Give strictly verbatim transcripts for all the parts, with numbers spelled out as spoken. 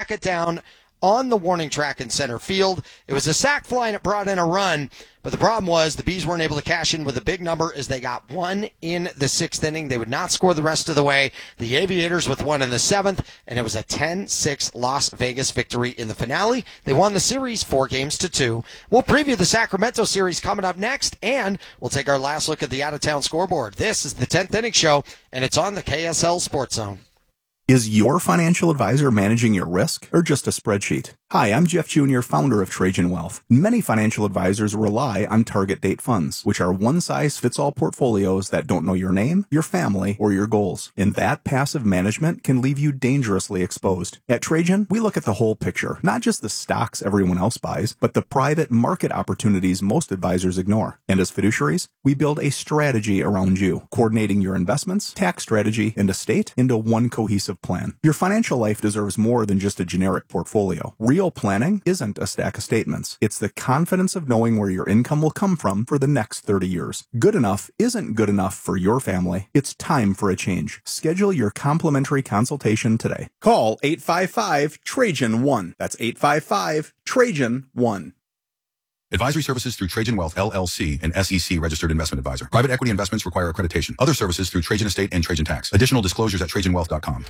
track it down on the warning track in center field. It was a sac fly and it brought in a run, but the problem was the Bees weren't able to cash in with a big number as they got one in the sixth inning. They would not score the rest of the way. The Aviators with one in the seventh, and it was a ten six Las Vegas victory in the finale. They won the series four games to two. We'll preview the Sacramento series coming up next, and we'll take our last look at the out-of-town scoreboard. This is the tenth Inning Show, and it's on the K S L Sports Zone. Is your financial advisor managing your risk or just a spreadsheet? Hi, I'm Jeff Junior, founder of Trajan Wealth. Many financial advisors rely on target date funds, which are one-size-fits-all portfolios that don't know your name, your family, or your goals. And that passive management can leave you dangerously exposed. At Trajan, we look at the whole picture, not just the stocks everyone else buys, but the private market opportunities most advisors ignore. And as fiduciaries, we build a strategy around you, coordinating your investments, tax strategy, and estate into one cohesive plan. Your financial life deserves more than just a generic portfolio. Real planning isn't a stack of statements. It's the confidence of knowing where your income will come from for the next thirty years. Good enough isn't good enough for your family. It's time for a change. Schedule your complimentary consultation today. Call eight five five Trajan one. That's eight five five Trajan one. Advisory services through Trajan Wealth, L L C, an S E C registered investment advisor. Private equity investments require accreditation. Other services through Trajan Estate and Trajan Tax. Additional disclosures at trajan wealth dot com.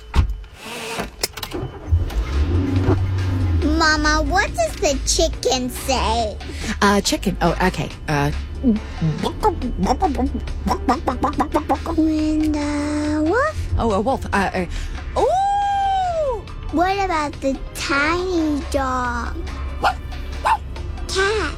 Mama, what does the chicken say? Uh, chicken. Oh, okay. Uh. When the wolf? Oh, a wolf. Uh. uh ooh! What about the tiny dog? Cat?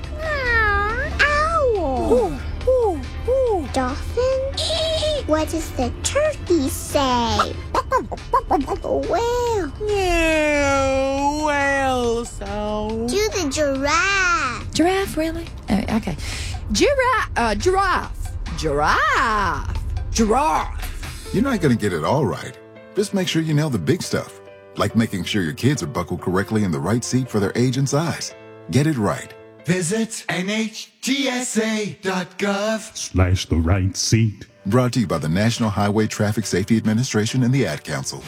Owl? Ooh, ooh, ooh. Dolphin? What does the turkey say? Whale? Yeah, whale sound. Do the giraffe? Giraffe, really? Uh, okay. Giraffe. Uh, giraffe. Giraffe. Giraffe. You're not going to get it all right. Just make sure you nail the big stuff, like making sure your kids are buckled correctly in the right seat for their age and size. Get it right. Visit N H T S A dot gov slash the right seat. Brought to you by the National Highway Traffic Safety Administration and the Ad Council.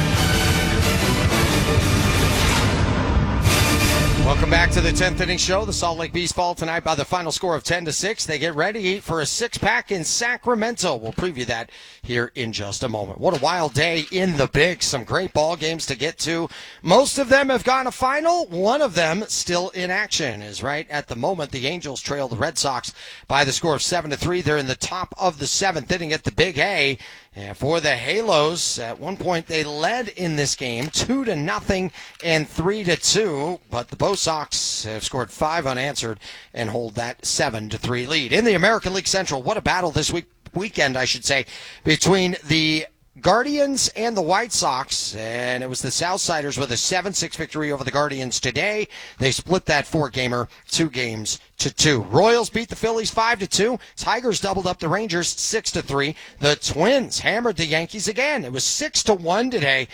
Welcome back to the tenth Inning Show. The Salt Lake Bees fall tonight by the final score of ten to six. They get ready for a six-pack in Sacramento. We'll preview that here in just a moment. What a wild day in the Bigs. Some great ball games to get to. Most of them have gone to final. One of them still in action is right at the moment. The Angels trail the Red Sox by the score of seven to three. They're in the top of the seventh inning at the Big A. And for the Halos, at one point they led in this game two to nothing and three to two, but the Bo Sox have scored five unanswered and hold that seven to three lead. In the American League Central, what a battle this week weekend, I should say, between the Guardians and the White Sox, and it was the Southsiders with a seven six victory over the Guardians today. They split that four-gamer two games to two. Royals beat the Phillies five to two. Tigers doubled up the Rangers six to three. The Twins hammered the Yankees again. It was six to one today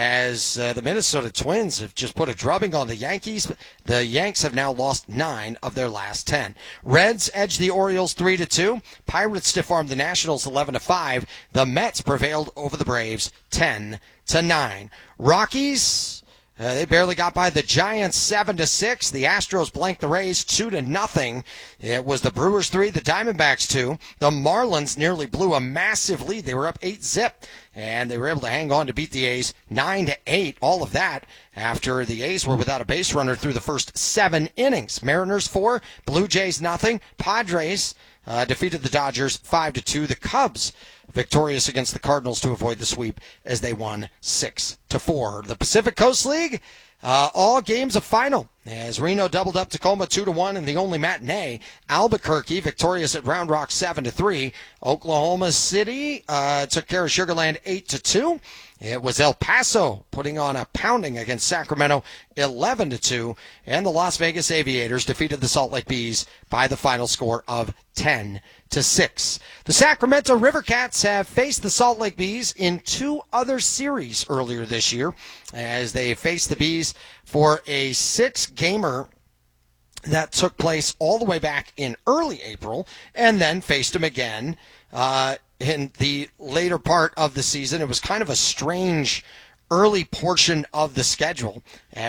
as uh, the Minnesota Twins have just put a drubbing on the Yankees. The Yanks have now lost nine of their last ten. Reds edged the Orioles three to two. Pirates stiff-armed the Nationals eleven to five. The Mets prevailed over the Braves ten to nine. Rockies, Uh, they barely got by the Giants seven to six. The Astros blanked the Rays two to nothing. It was the Brewers three, the Diamondbacks two. The Marlins nearly blew a massive lead. They were up eight zip, and they were able to hang on to beat the A's nine to eight. All of that after the A's were without a base runner through the first seven innings. Mariners four, Blue Jays nothing. Padres uh, defeated the Dodgers five to two. The Cubs victorious against the Cardinals to avoid the sweep as they won six to four. The Pacific Coast League, uh, all games a final as Reno doubled up Tacoma two to one in the only matinee. Albuquerque victorious at Round Rock seven to three. Oklahoma City uh, took care of Sugar Land eight to two. It was El Paso putting on a pounding against Sacramento eleven to two, and the Las Vegas Aviators defeated the Salt Lake Bees by the final score of ten to six. The Sacramento River Cats have faced the Salt Lake Bees in two other series earlier this year as they faced the Bees for a six-gamer that took place all the way back in early April and then faced them again uh, in the later part of the season. It was kind of a strange early portion of the schedule.